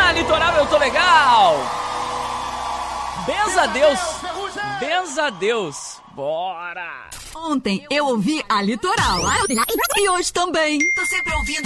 Na Litoral eu tô legal. Benza a Deus. Benza a Deus. Bora. Ontem eu ouvi a Litoral. E hoje também. Tô sempre ouvindo